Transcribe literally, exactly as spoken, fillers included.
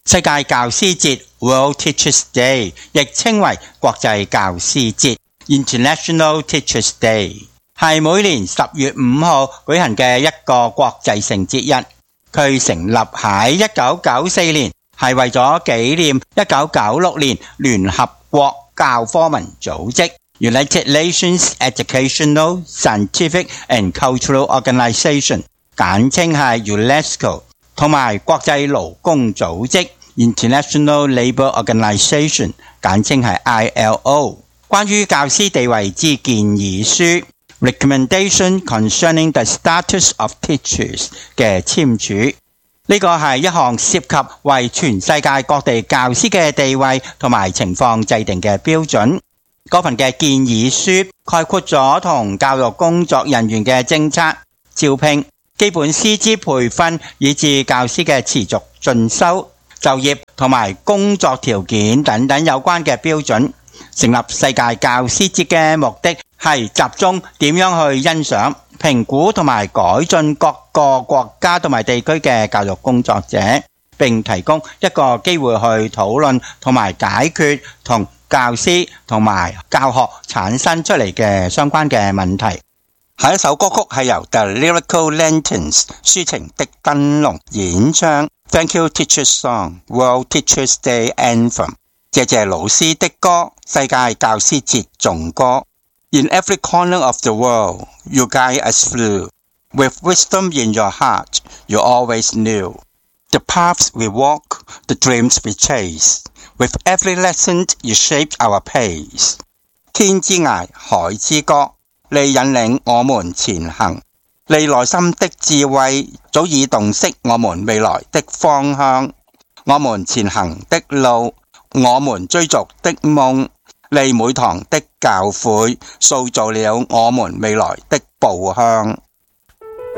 世界教師節 World Teachers Day 亦稱為國際教師節 International Teachers Day， 係每年十月五號舉行嘅一個國際性節日。佢成立喺一九九四年，係為咗紀念一九九六年聯合國教科文組織 United Nations Educational, Scientific and Cultural Organization， 簡稱係 UNESCO， 同埋國際勞工組織 International Labour Organization， 簡稱係 I L O， 關於教師地位之建議書 Recommendation Concerning the Status of Teachers 嘅簽署。呢個係一項涉及為全世界各地教師嘅地位同埋情況制定嘅標準。嗰份嘅建議書概括咗同教育工作人員嘅政策、招聘、基本師資培訓以至教師嘅持續進修、就業同埋工作條件等等有關嘅標準。成立世界教師節嘅目的係集中點樣去欣賞、評估同埋改進各個國家同埋地區嘅教育工作者，並提供一個機會去討論同埋解決同教師同埋教學產生出嚟嘅相關嘅問題。下一首歌曲係由 The Lyrical Lanterns 抒情的燈籠演唱 Thank You Teachers Song World Teachers Day Anthem， 謝謝老師的歌，世界教師節頌歌。In every corner of the world, you guide us through. With wisdom in your heart, you always knew. The paths we walk, the dreams we chase. With every lesson, you shaped our pace. 天之涯，海之歌，你引領我們前行。你內心的智慧，早已洞悉我們未來的方向。我們前行的路，我們追逐的夢。你每堂的教誨，塑造了我們未來的步向。